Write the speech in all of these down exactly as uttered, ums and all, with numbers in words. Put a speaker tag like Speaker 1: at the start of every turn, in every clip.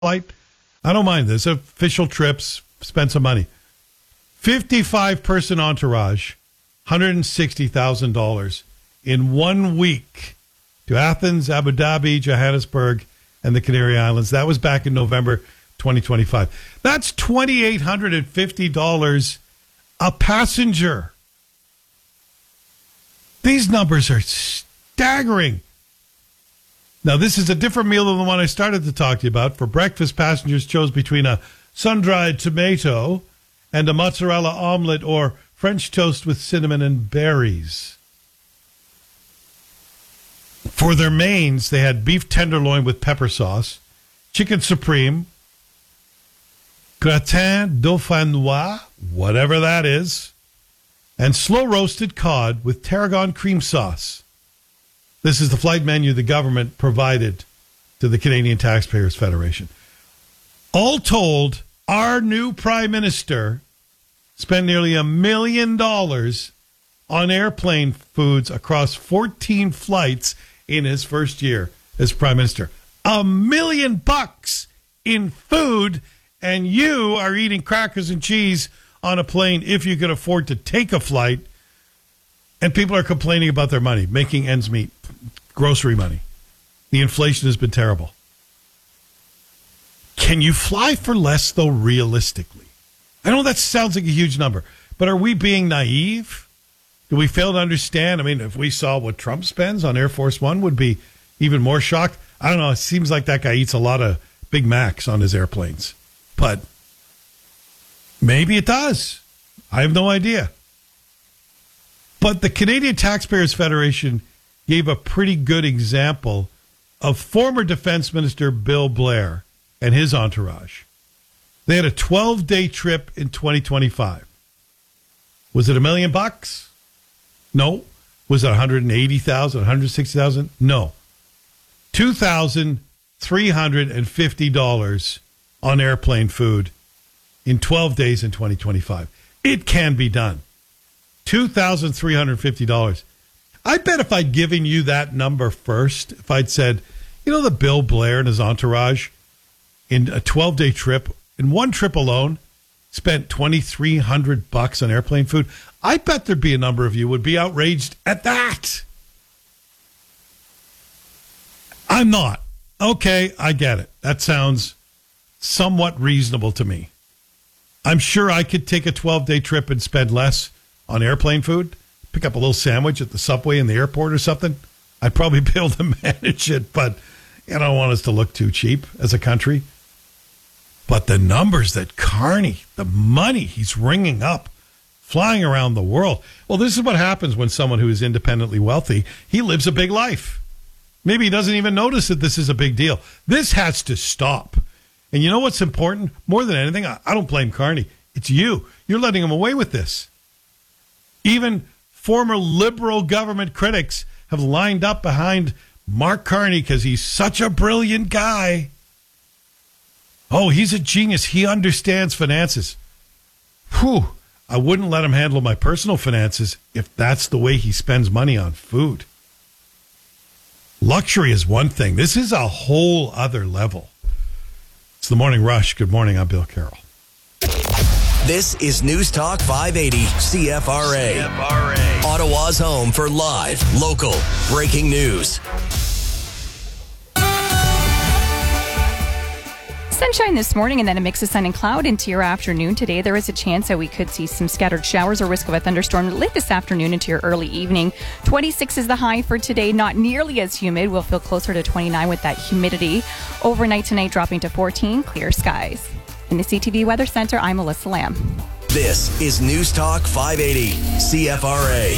Speaker 1: flight. I don't mind this. Official trips, spend some money. fifty-five person entourage, one hundred sixty thousand dollars in one week to Athens, Abu Dhabi, Johannesburg, and the Canary Islands. That was back in November twenty twenty-five. That's two thousand eight hundred fifty dollars a passenger. These numbers are staggering. Now, this is a different meal than the one I started to talk to you about. For breakfast, passengers chose between a sun-dried tomato and a mozzarella omelet or French toast with cinnamon and berries. For their mains, they had beef tenderloin with pepper sauce, chicken supreme, gratin dauphinois, whatever that is, and slow-roasted cod with tarragon cream sauce. This is the flight menu the government provided to the Canadian Taxpayers Federation. All told, our new prime minister spent nearly a million dollars on airplane foods across fourteen flights in his first year as prime minister. A million bucks in food, and you are eating crackers and cheese on a plane if you can afford to take a flight, and people are complaining about their money, making ends meet, grocery money. The inflation has been terrible. Can you fly for less, though, realistically? I know that sounds like a huge number, but are we being naive? Do we fail to understand? I mean, if we saw what Trump spends on Air Force One, would be even more shocked. I don't know. It seems like that guy eats a lot of Big Macs on his airplanes, but maybe it does. I have no idea. But the Canadian Taxpayers Federation gave a pretty good example of former Defense Minister Bill Blair and his entourage. They had a twelve-day trip in twenty twenty-five. Was it a million bucks? No. Was it one hundred eighty thousand dollars, one hundred sixty thousand dollars? No. two thousand three hundred fifty dollars on airplane food in twelve days in twenty twenty-five. It can be done. two thousand three hundred fifty dollars. I bet if I'd given you that number first, if I'd said, you know, the Bill Blair and his entourage in a twelve-day trip, in one trip alone, spent twenty-three hundred bucks on airplane food, I bet there'd be a number of you would be outraged at that. I'm not. Okay, I get it. That sounds somewhat reasonable to me. I'm sure I could take a twelve-day trip and spend less on airplane food, pick up a little sandwich at the subway in the airport or something. I'd probably be able to manage it, but you know, I don't want us to look too cheap as a country. But the numbers that Carney, the money he's ringing up, flying around the world. Well, this is what happens when someone who is independently wealthy, he lives a big life. Maybe he doesn't even notice that this is a big deal. This has to stop. And you know what's important? More than anything, I, I don't blame Carney. It's you. You're letting him away with this. Even former liberal government critics have lined up behind Mark Carney because he's such a brilliant guy. Oh, he's a genius. He understands finances. Whew. I wouldn't let him handle my personal finances if that's the way he spends money on food. Luxury is one thing. This is a whole other level. It's the Morning Rush. Good morning. I'm Bill Carroll.
Speaker 2: This is News Talk five eighty C F R A. C F R A. Ottawa's home for live, local, breaking news.
Speaker 3: Sunshine this morning and then a mix of sun and cloud into your afternoon today. There is a chance that we could see some scattered showers or risk of a thunderstorm late this afternoon into your early evening. twenty-six is the high for today. Not nearly as humid. We'll feel closer to twenty-nine with that humidity. Overnight tonight dropping to fourteen. Clear skies. In the C T V Weather Center, I'm Melissa Lamb.
Speaker 2: This is News Talk five eighty C F R A.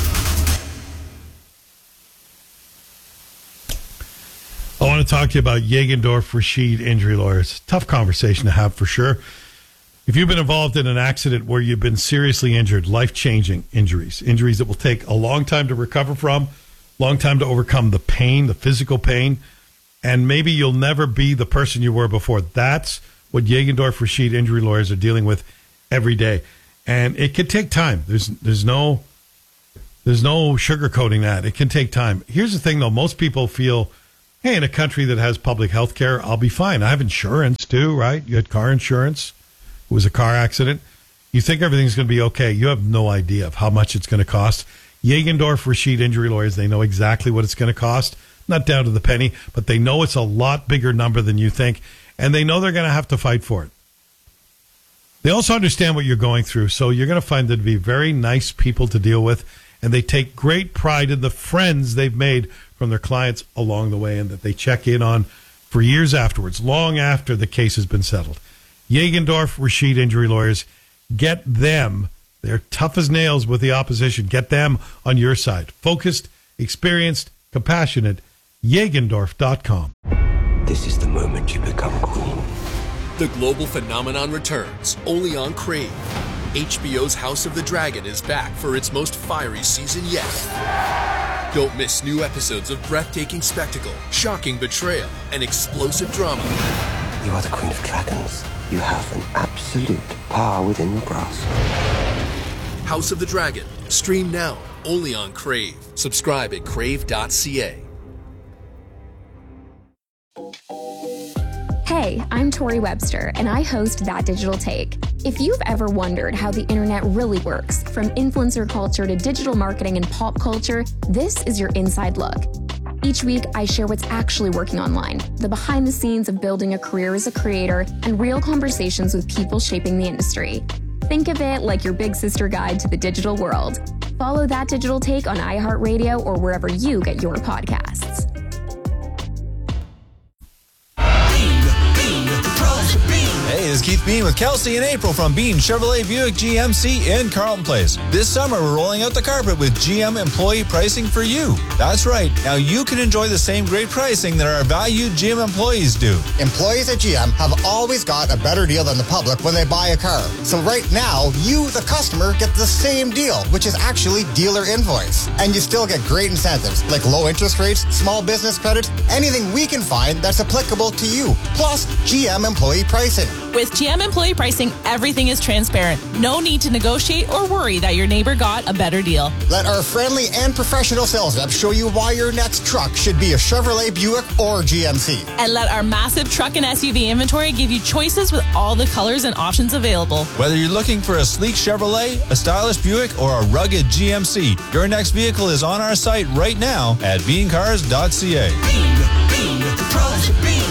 Speaker 1: I want to talk to you about Jägendorf Rashid injury lawyers. Tough conversation to have for sure. If you've been involved in an accident where you've been seriously injured, life-changing injuries, injuries that will take a long time to recover from, long time to overcome the pain, the physical pain, and maybe you'll never be the person you were before. That's what Jägendorf Rashid injury lawyers are dealing with every day. And it can take time. There's there's no there's no sugarcoating that. It can take time. Here's the thing, though. Most people feel hey, in a country that has public health care, I'll be fine. I have insurance too, right? You had car insurance. It was a car accident. You think everything's going to be okay. You have no idea of how much it's going to cost. Jagendorf Rashid Injury Lawyers, they know exactly what it's going to cost. Not down to the penny, but they know it's a lot bigger number than you think, and they know they're going to have to fight for it. They also understand what you're going through, so you're going to find them to be very nice people to deal with, and they take great pride in the friends they've made from their clients along the way and that they check in on for years afterwards, long after the case has been settled. Jagendorf Rashid Injury Lawyers, get them. They're tough as nails with the opposition. Get them on your side. Focused, experienced, compassionate. Jagendorf dot com.
Speaker 4: This is the moment you become queen.
Speaker 5: The global phenomenon returns, only on Crave. H B O's House of the Dragon is back for its most fiery season yet. Don't miss new episodes of breathtaking spectacle, shocking betrayal, and explosive drama.
Speaker 4: You are the queen of dragons. You have an absolute power within your grasp.
Speaker 5: House of the Dragon. Stream now, only on Crave. Subscribe at crave dot c a.
Speaker 6: Hey, I'm Tori Webster, and I host That Digital Take. If you've ever wondered how the internet really works, from influencer culture to digital marketing and pop culture, this is your inside look. Each week, I share what's actually working online, the behind the scenes of building a career as a creator, and real conversations with people shaping the industry. Think of it like your big sister guide to the digital world. Follow That Digital Take on iHeartRadio or wherever you get your podcasts.
Speaker 7: Hey, this is Keith Bean with Kelsey and April from Bean Chevrolet Buick G M C in Carlton Place. This summer, we're rolling out the carpet with G M employee pricing for you. That's right. Now you can enjoy the same great pricing that our valued G M employees do.
Speaker 8: Employees at G M have always got a better deal than the public when they buy a car. So right now, you, the customer, get the same deal, which is actually dealer invoice. And you still get great incentives, like low interest rates, small business credit, anything we can find that's applicable to you. Plus, G M employee pricing.
Speaker 9: With G M employee pricing, everything is transparent. No need to negotiate or worry that your neighbor got a better deal.
Speaker 8: Let our friendly and professional sales reps show you why your next truck should be a Chevrolet Buick or G M C.
Speaker 9: And let our massive truck and S U V inventory give you choices with all the colors and options available.
Speaker 7: Whether you're looking for a sleek Chevrolet, a stylish Buick, or a rugged G M C, your next vehicle is on our site right now at bean cars dot c a.
Speaker 2: Bean, Bean, the pros of Bean.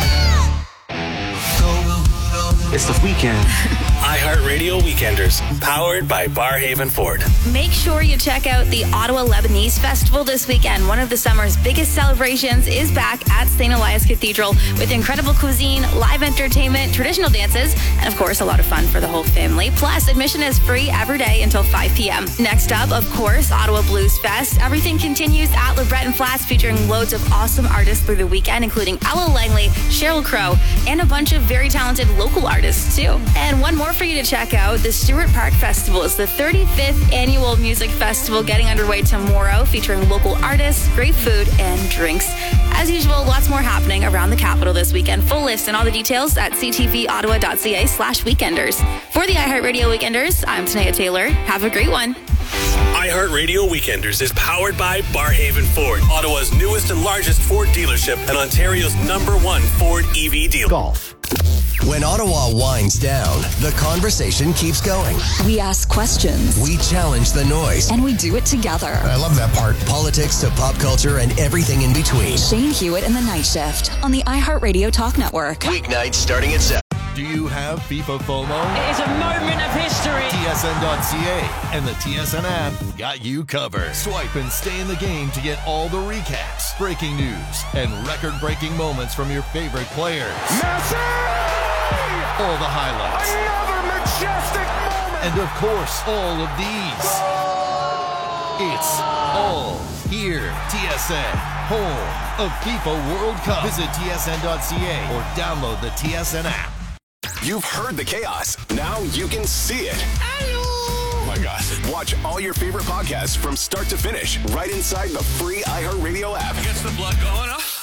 Speaker 4: It's the weekend.
Speaker 10: iHeartRadio Weekenders, powered by Barhaven Ford.
Speaker 11: Make sure you check out the Ottawa Lebanese Festival this weekend. One of the summer's biggest celebrations is back at Saint Elias Cathedral with incredible cuisine, live entertainment, traditional dances, and of course, a lot of fun for the whole family. Plus, admission is free every day until five p.m. Next up, of course, Ottawa Blues Fest. Everything continues at LeBreton Flats, featuring loads of awesome artists through the weekend, including Ella Langley, Sheryl Crow, and a bunch of very talented local artists, too. And one more for you to check out, the Stewart Park Festival is the thirty-fifth annual music festival getting underway tomorrow, featuring local artists, great food, and drinks. As usual, lots more happening around the capital this weekend. Full list and all the details at c t v ottawa dot c a slash weekenders. For the iHeartRadio Weekenders, I'm Tanea Taylor. Have a great one.
Speaker 10: iHeartRadio Weekenders is powered by Barhaven Ford, Ottawa's newest and largest Ford dealership and Ontario's number one Ford E V dealer.
Speaker 2: Golf. When Ottawa winds down, the conversation keeps going.
Speaker 12: We ask questions.
Speaker 2: We challenge the noise.
Speaker 12: And we do it together.
Speaker 8: I love that part.
Speaker 2: Politics to pop culture and everything in between.
Speaker 12: Shane Hewitt and the Night Shift on the iHeartRadio Talk Network.
Speaker 2: Weeknights starting at seven.
Speaker 13: Do you have FIFA FOMO?
Speaker 14: It is a moment of history.
Speaker 13: T S N dot C A and the T S N app got you covered. Swipe and stay in the game to get all the recaps, breaking news, and record-breaking moments from your favorite players.
Speaker 15: Messi!
Speaker 13: All the highlights.
Speaker 15: Another majestic moment.
Speaker 13: And of course, all of these. It's all here. T S N, home of FIFA World Cup. Visit T S N dot C A or download the T S N app.
Speaker 16: You've heard the chaos. Now you can see it. Oh my gosh. Watch all your favorite podcasts from start to finish right inside the free iHeartRadio app.
Speaker 10: Gets the blood going, huh?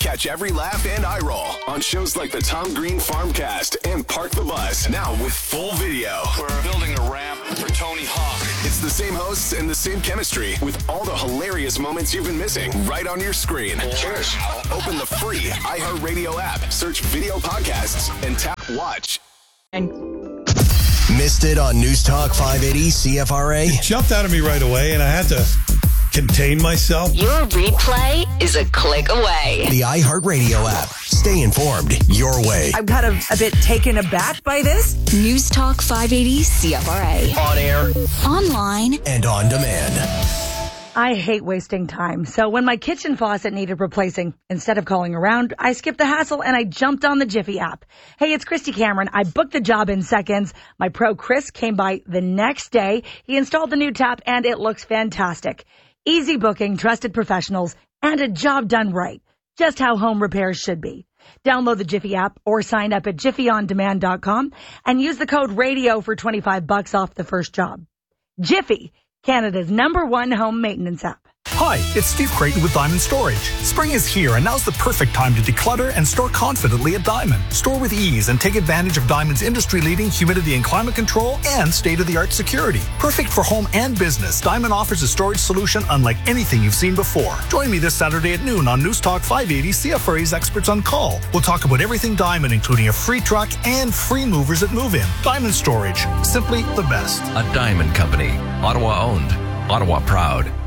Speaker 16: Catch every laugh and eye roll on shows like the Tom Green Farmcast and Park the Bus. Now with full video.
Speaker 17: We're building a ramp for Tony Hawk.
Speaker 16: It's the same hosts and the same chemistry with all the hilarious moments you've been missing right on your screen.
Speaker 17: Cheers.
Speaker 16: Open the free iHeartRadio app, search video podcasts, and tap watch.
Speaker 3: And
Speaker 2: Missed it on News Talk five eighty C F R A?
Speaker 1: It jumped out of me right away, and I had to contain myself.
Speaker 12: Your replay is a click away.
Speaker 2: The iHeartRadio app. Stay informed your way.
Speaker 18: I'm kind of a bit taken aback by this.
Speaker 12: News Talk five eighty C F R A.
Speaker 2: On air,
Speaker 12: online,
Speaker 2: and on demand.
Speaker 18: I hate wasting time. So when my kitchen faucet needed replacing, instead of calling around, I skipped the hassle and I jumped on the Jiffy app. Hey, it's Christy Cameron. I booked the job in seconds. My pro Chris came by the next day. He installed the new tap and it looks fantastic. Easy booking, trusted professionals, and a job done right. Just how home repairs should be. Download the Jiffy app or sign up at jiffy on demand dot com and use the code radio for twenty-five bucks off the first job. Jiffy, Canada's number one home maintenance app.
Speaker 19: Hi, it's Steve Creighton with Diamond Storage. Spring is here, and now's the perfect time to declutter and store confidently at Diamond. Store with ease and take advantage of Diamond's industry-leading humidity and climate control and state-of-the-art security. Perfect for home and business, Diamond offers a storage solution unlike anything you've seen before. Join me this Saturday at noon on News Talk five eighty, C F R A's Experts on Call. We'll talk about everything Diamond, including a free truck and free movers at move-in. Diamond Storage, simply the best.
Speaker 20: A Diamond company, Ottawa owned, Ottawa proud.